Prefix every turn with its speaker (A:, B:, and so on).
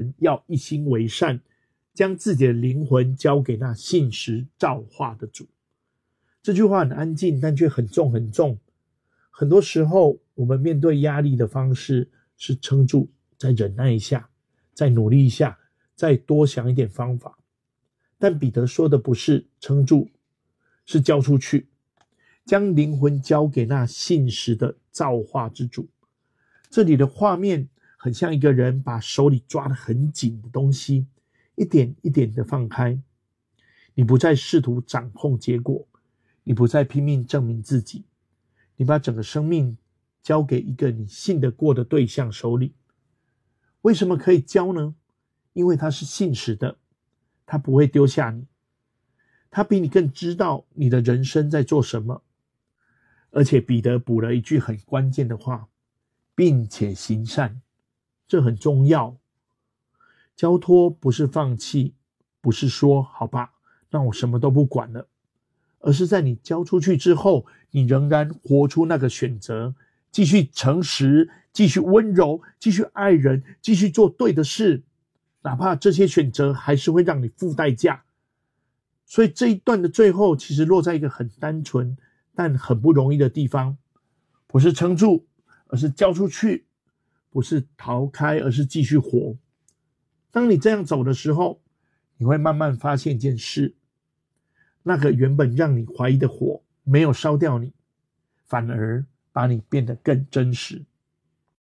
A: 人要一心为善，将自己的灵魂交给那信实造化的主。这句话很安静，但却很重很重。很多时候我们面对压力的方式是撑住，再忍耐一下，再努力一下，再多想一点方法。但彼得说的不是撑住，是交出去，将灵魂交给那信实的造化之主。这里的画面很像一个人把手里抓得很紧的东西一点一点的放开。你不再试图掌控结果，你不再拼命证明自己，你把整个生命交给一个你信得过的对象手里。为什么可以交呢？因为他是信实的，他不会丢下你，他比你更知道你的人生在做什么。而且彼得补了一句很关键的话，并且行善，这很重要。交托不是放弃，不是说好吧，那我什么都不管了，而是在你交出去之后，你仍然活出那个选择，继续诚实，继续温柔，继续爱人，继续做对的事，哪怕这些选择还是会让你付代价。所以这一段的最后其实落在一个很单纯但很不容易的地方，不是撑住，而是交出去，不是逃开，而是继续活。当你这样走的时候，你会慢慢发现一件事，那个原本让你怀疑的火没有烧掉你，反而把你变得更真实。